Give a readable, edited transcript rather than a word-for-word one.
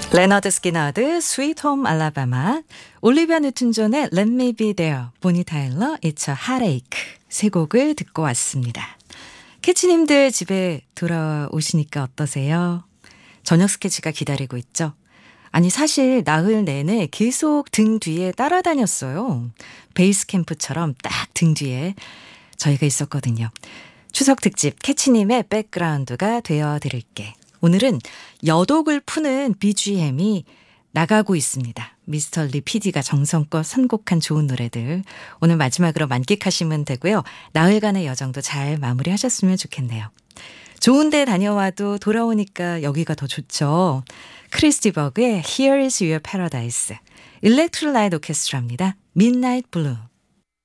레너드 스키너드, 스위트 홈 알라바마, 올리비아 뉴튼 존의 Let Me Be There, 보니 타일러, It's a Heartache 세 곡을 듣고 왔습니다. 캐치님들 집에 돌아오시니까 어떠세요? 저녁 스케치가 기다리고 있죠? 아니 사실 나흘 내내 계속 등 뒤에 따라다녔어요. 베이스 캠프처럼 딱 등 뒤에 저희가 있었거든요. 추석 특집 캐치님의 백그라운드가 되어드릴게. 오늘은 여독을 푸는 BGM이 나가고 있습니다. 미스터 리 PD가 정성껏 선곡한 좋은 노래들 오늘 마지막으로 만끽하시면 되고요. 나흘간의 여정도 잘 마무리하셨으면 좋겠네요. 좋은 데 다녀와도 돌아오니까 여기가 더 좋죠. 크리스티 버그의 Here is your paradise, 일렉트로 라이트 오케스트라입니다. Midnight Blue.